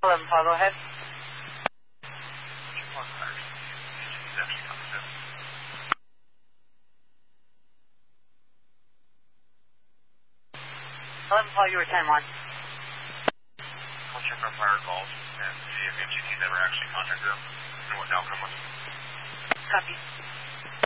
11 Paul, go ahead. 11 Paul, you were 10-1. We'll check our prior calls and see if MCT's ever actually contacted them and what the outcome was. Copy.